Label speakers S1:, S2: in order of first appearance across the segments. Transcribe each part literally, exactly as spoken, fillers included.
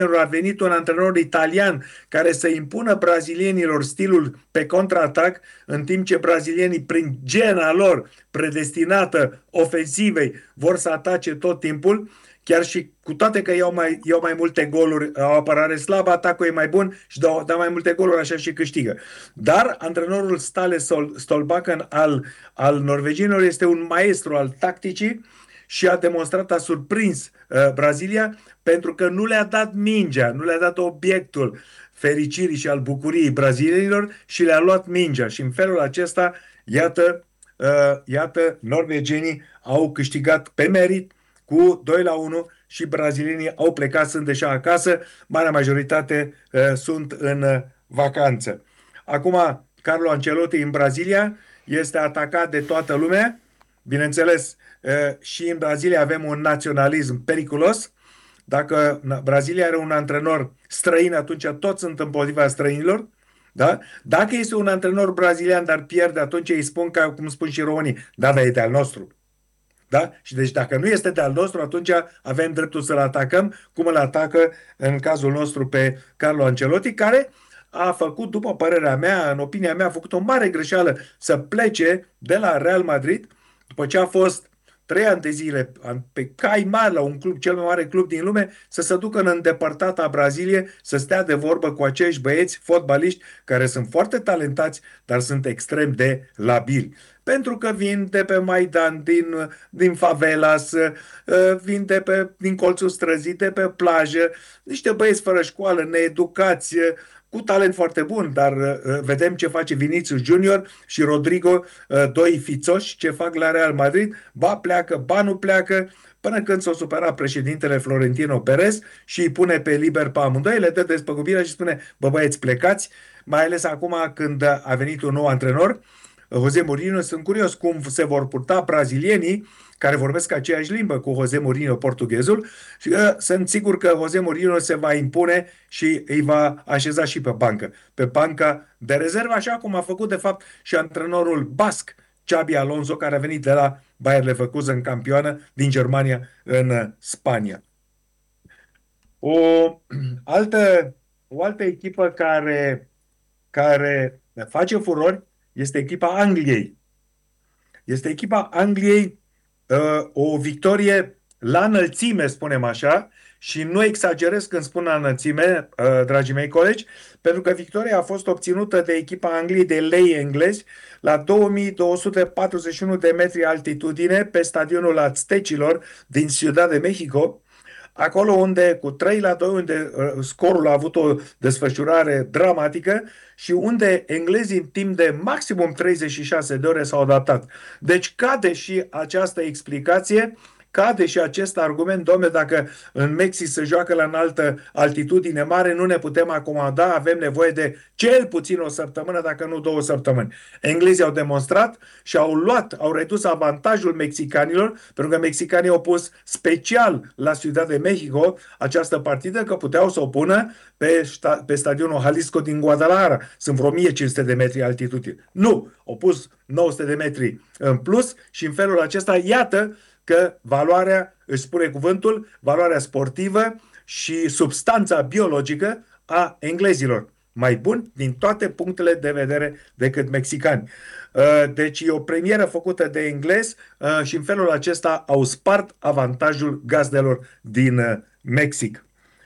S1: a venit un antrenor italian care să impună brazilienilor stilul pe contraatac, în timp ce brazilienii, prin gena lor predestinată ofensivei, vor să atace tot timpul, chiar și cu toate că iau mai, iau mai multe goluri, au apărare slabă, atacul e mai bun și dau, dau mai multe goluri, așa și câștigă. Dar antrenorul Stale Sol, Stolbakken al, al norvegienilor este un maestru al tacticii și a demonstrat, a surprins uh, Brazilia pentru că nu le-a dat mingea, nu le-a dat obiectul fericirii și al bucuriei brazilienilor și le-a luat mingea. Și în felul acesta, iată, uh, iată, norvegenii au câștigat pe merit cu doi la unu și brazilienii au plecat, sunt deja acasă, marea majoritate uh, sunt în uh, vacanță. Acum, Carlo Ancelotti în Brazilia este atacat de toată lumea. Bineînțeles, uh, și în Brazilia avem un naționalism periculos. Dacă Brazilia are un antrenor străin, atunci toți sunt împotriva străinilor. Da? Dacă este un antrenor brazilian, dar pierde, atunci îi spun, ca cum spun și românii, da, dar e de-al nostru. Da? Și deci dacă nu este de-al nostru, atunci avem dreptul să-l atacăm, cum îl atacă în cazul nostru pe Carlo Ancelotti, care a făcut, după părerea mea, în opinia mea, a făcut o mare greșeală să plece de la Real Madrid, după ce a fost trei ani de zile pe cai mari la un club, cel mai mare club din lume, să se ducă în îndepărtata Brazilie, să stea de vorbă cu acești băieți fotbaliști care sunt foarte talentați, dar sunt extrem de labili. Pentru că vin de pe Maidan, din, din favelas, vin de pe, din colțul străzii, de pe plajă, niște băieți fără școală, needucați, cu talent foarte bun, dar uh, vedem ce face Vinicius Junior și Rodrigo, uh, doi fițoși, ce fac la Real Madrid, ba pleacă, ba nu pleacă, până când s-o supera președintele Florentino Perez și îi pune pe liber pe amândoi, le dă despăgubirea și spune, bă băieți, plecați, mai ales acum când a venit un nou antrenor, Jose Mourinho. Sunt curios cum se vor purta brazilienii care vorbesc aceeași limbă cu Jose Mourinho, portughezul, și uh, sunt sigur că Jose Mourinho se va impune și îi va așeza și pe bancă, pe banca de rezervă, așa cum a făcut de fapt și antrenorul basc, Xabi Alonso, care a venit de la Bayer Leverkusen, campioană din Germania în uh, Spania. O altă, o altă echipă care, care face furori este echipa Angliei. Este echipa Angliei, uh, o victorie la înălțime, spunem așa, și nu exagerez când spun la înălțime, uh, dragii mei colegi, pentru că victoria a fost obținută de echipa Angliei, de lei englezi, la două mii două sute patruzeci și unu de metri altitudine, pe stadionul Aztecilor din Ciudad de Mexico, acolo unde, cu trei la doi, unde uh, scorul a avut o desfășurare dramatică și unde englezii în timp de maximum treizeci și șase de ore s-au adaptat. Deci cade și această explicație, cade și acest argument, domne, dacă în Mexic se joacă la înaltă altitudine mare, nu ne putem acomoda, avem nevoie de cel puțin o săptămână, dacă nu două săptămâni. Englezii au demonstrat și au luat, au redus avantajul mexicanilor, pentru că mexicanii au pus special la Ciudad de Mexico această partidă, că puteau să o pună pe, sta, pe stadionul Jalisco din Guadalajara. Sunt vreo o mie cinci sute de metri altitudine. Nu, au pus nouă sute de metri în plus și în felul acesta, iată, că valoarea, își spune cuvântul, valoarea sportivă și substanța biologică a englezilor. Mai bun din toate punctele de vedere decât mexicani. Deci e o premieră făcută de englezi și în felul acesta au spart avantajul gazdelor din Mexic.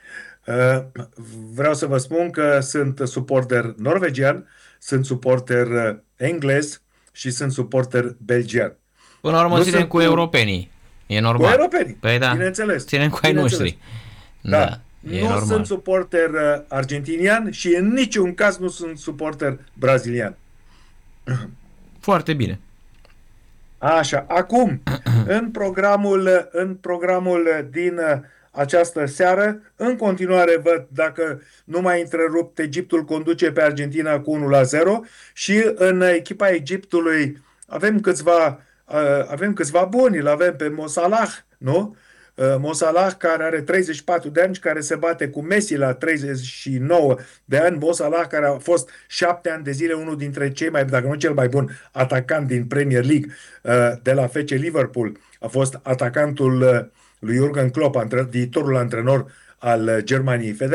S1: Vreau să vă spun că sunt suporter norvegian, sunt suporter englez și sunt suporter belgian.
S2: Până la urmă ținem cu europenii. E normal.
S1: Cu europenii,
S2: păi da,
S1: bineînțeles.
S2: ținem cu ai noștri.
S1: Da.
S2: Da, e
S1: nu
S2: normal.
S1: sunt suporter uh, argentinian și în niciun caz nu sunt suporter brazilian.
S2: Foarte bine.
S1: Așa, acum, în programul, în programul din această seară, în continuare văd, dacă nu mai întrerupt, Egiptul conduce pe Argentina cu unu la zero și în echipa Egiptului avem câțiva avem câțiva buni, îl avem pe Mo Salah, nu? Mo Salah, care are treizeci și patru de ani și care se bate cu Messi la treizeci și nouă de ani. Mo Salah, care a fost șapte ani de zile unul dintre cei mai, dacă nu cel mai bun atacant din Premier League de la F C Liverpool. A fost atacantul lui Jurgen Klopp, viitorul antrenor al Germaniei Federale.